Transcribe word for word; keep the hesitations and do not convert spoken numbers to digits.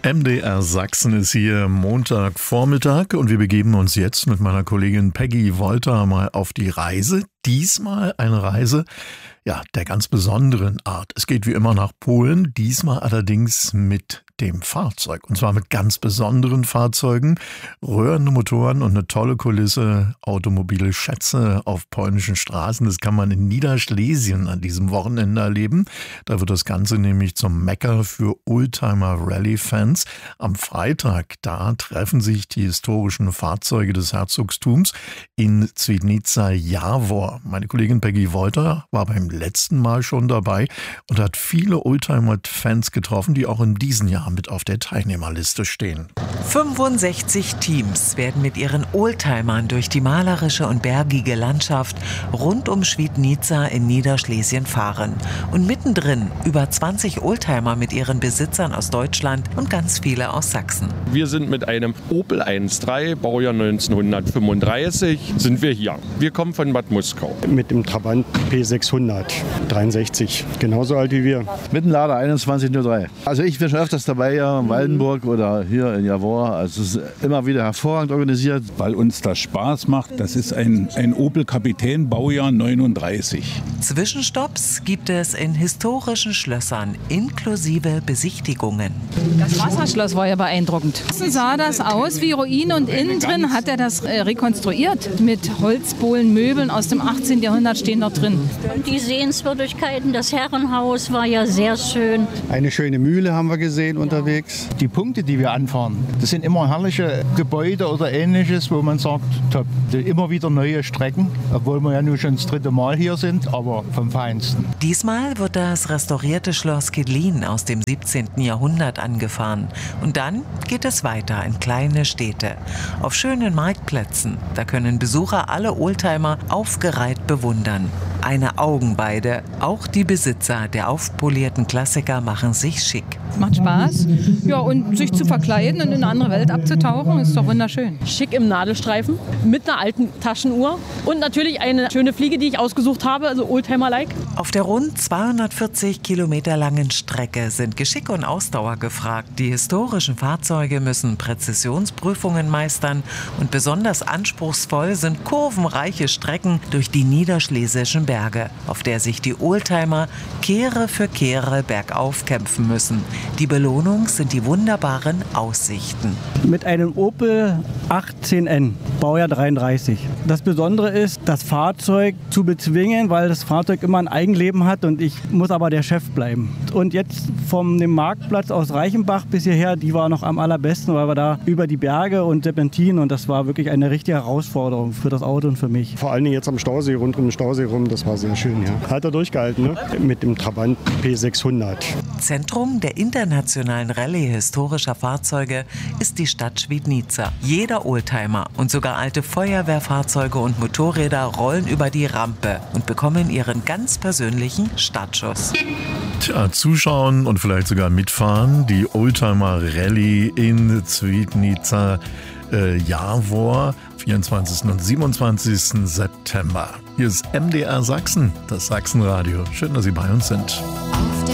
M D R Sachsen ist hier Montagvormittag und wir begeben uns jetzt mit meiner Kollegin Peggy Wolter mal auf die Reise. Diesmal eine Reise, ja, der ganz besonderen Art. Es geht wie immer nach Polen, diesmal allerdings mit dem Fahrzeug. Und zwar mit ganz besonderen Fahrzeugen, röhrende Motoren und eine tolle Kulisse, automobile Schätze auf polnischen Straßen. Das kann man in Niederschlesien an diesem Wochenende erleben. Da wird das Ganze nämlich zum Mekka für Oldtimer-Rally-Fans. Am Freitag, da treffen sich die historischen Fahrzeuge des Herzogtums in Świdnica Jawor. Meine Kollegin Peggy Wolter war beim letzten Mal schon dabei und hat viele Oldtimer-Fans getroffen, die auch in diesem Jahr mit auf der Teilnehmerliste stehen. fünfundsechzig Teams werden mit ihren Oldtimern durch die malerische und bergige Landschaft rund um Świdnica in Niederschlesien fahren. Und mittendrin über zwanzig Oldtimer mit ihren Besitzern aus Deutschland und ganz viele aus Sachsen. Wir sind mit einem Opel eins Komma drei, Baujahr neunzehnhundertfünfunddreißig, sind wir hier. Wir kommen von Bad Muskau. Mit dem Trabant P sechshundert, dreiundsechzig, genauso alt wie wir. Mit dem Lader einundzwanzig null drei. Also ich bin schon öfters dabei hier in Waldenburg oder hier in Jawor. Also es ist immer wieder hervorragend organisiert. Weil uns das Spaß macht. Das ist ein, ein Opel Kapitän, Baujahr neununddreißig. Zwischenstopps gibt es in historischen Schlössern inklusive Besichtigungen. Das Wasserschloss war ja beeindruckend. So sah das aus wie Ruine und innen drin hat er das äh, rekonstruiert. Mit Holzbohlen, Möbeln aus dem achtzehnten Jahrhundert stehen noch drin. Und die Sehenswürdigkeiten, das Herrenhaus war ja sehr schön. Eine schöne Mühle haben wir gesehen unterwegs. Die Punkte, die wir anfahren, das sind immer herrliche Gebäude oder Ähnliches, wo man sagt, top. Immer wieder neue Strecken, obwohl wir ja nur schon das dritte Mal hier sind, aber vom Feinsten. Diesmal wird das restaurierte Schloss Kedlin aus dem siebzehnten Jahrhundert angefahren. Und dann geht es weiter in kleine Städte. Auf schönen Marktplätzen, da können Besucher alle Oldtimer aufgereiht bewundern. Eine Augenweide. Auch die Besitzer der aufpolierten Klassiker machen sich schick. Es macht Spaß. Ja, und sich zu verkleiden und in eine andere Welt abzutauchen, ist doch wunderschön. Schick im Nadelstreifen, mit einer alten Taschenuhr und natürlich eine schöne Fliege, die ich ausgesucht habe, also Oldtimer-like. Auf der rund zweihundertvierzig Kilometer langen Strecke sind Geschick und Ausdauer gefragt. Die historischen Fahrzeuge müssen Präzisionsprüfungen meistern und besonders anspruchsvoll sind kurvenreiche Strecken durch die niederschlesischen Berge, auf der sich die Oldtimer Kehre für Kehre bergauf kämpfen müssen. Die Belohnung sind die wunderbaren Aussichten. Mit einem Opel achtzehn N, Baujahr dreiunddreißig. Das Besondere ist, das Fahrzeug zu bezwingen, weil das Fahrzeug immer ein Eigenleben hat und ich muss aber der Chef bleiben. Und jetzt vom dem Marktplatz aus Reichenbach bis hierher, die war noch am allerbesten, weil wir da über die Berge und Serpentinen und das war wirklich eine richtige Herausforderung für das Auto und für mich. Vor allen Dingen jetzt am Stausee, rund um den Stausee rum, das war sehr schön, ja. Hat er durchgehalten, ne? Mit dem Trabant P sechshundert. Zentrum der internationalen Rallye historischer Fahrzeuge ist die Stadt Świdnica. Jeder Oldtimer und sogar alte Feuerwehrfahrzeuge und Motorräder rollen über die Rampe und bekommen ihren ganz persönlichen Startschuss. Tja, zuschauen und vielleicht sogar mitfahren. Die Oldtimer Rallye in Świdnica äh, Jawor, vierundzwanzigsten und siebenundzwanzigsten September. Hier ist M D R Sachsen, das Sachsenradio. Schön, dass Sie bei uns sind.